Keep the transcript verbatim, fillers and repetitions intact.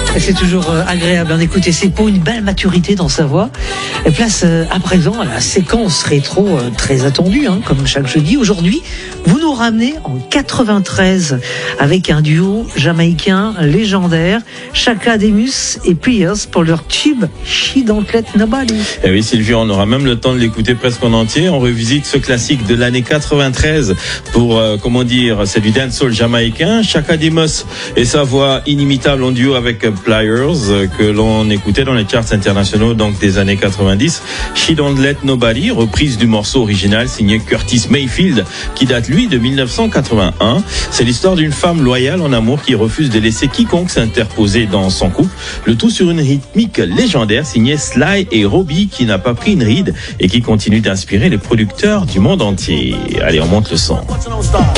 C'est toujours agréable d'en écouter ces pots, une belle maturité dans sa voix. Et place à présent à la séquence rétro très attendue, hein, comme chaque jeudi. Aujourd'hui, vous nous ramenez en quatre-vingt-treize avec un duo jamaïcain légendaire, Chaka Demus et Pierce, pour leur tube She Don't Let Nobody. Et oui, Sylvie, on aura même le temps de l'écouter presque en entier. On revisite ce classique de l'année quatre-vingt-treize pour, euh, comment dire, c'est du dancehall jamaïcain. Chaka Demus et sa voix inimitable en duo avec Pliers, que l'on écoutait dans les charts internationaux donc des années quatre-vingt-dix. She Don't Let Nobody, reprise du morceau original signé Curtis Mayfield, qui date lui de mille neuf cent quatre-vingt-un. C'est l'histoire d'une femme loyale en amour qui refuse de laisser quiconque s'interposer dans son couple. Le tout sur une rythmique légendaire signée Sly et Robbie, qui n'a pas pris une ride et qui continue d'inspirer les producteurs du monde entier. Allez, on monte le son.